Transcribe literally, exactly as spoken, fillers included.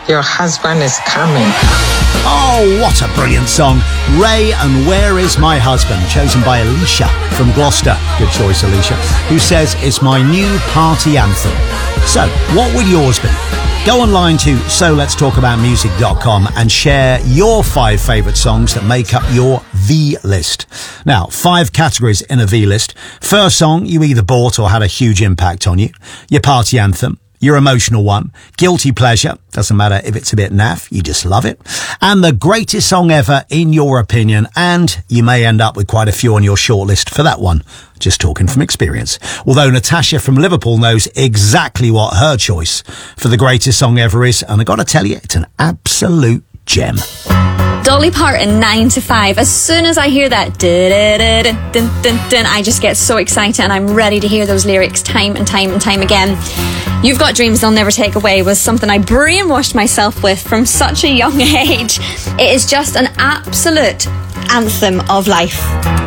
Your husband is coming. Oh, what a brilliant song. Ray and Where Is My Husband, chosen by Alicia from Gloucester. Good choice, Alicia, who says it's my new party anthem. So, what would yours be? Go online to so lets talk about music dot com and share your five favourite songs that make up your V list. Now, five categories in a V list. First song you either bought or had a huge impact on you. Your party anthem. Your emotional one. Guilty pleasure. Doesn't matter if it's a bit naff, you just love it. And the greatest song ever in your opinion. And you may end up with quite a few on your shortlist for that one. Just talking from experience. Although Natasha from Liverpool knows exactly what her choice for the greatest song ever is. And I got to tell you, it's an absolute gem. Dolly Parton, nine to five. As soon as I hear that, dun, dun, dun, dun, I just get so excited and I'm ready to hear those lyrics time and time and time again. You've Got Dreams They'll Never Take Away was something I brainwashed myself with from such a young age. It is just an absolute anthem of life.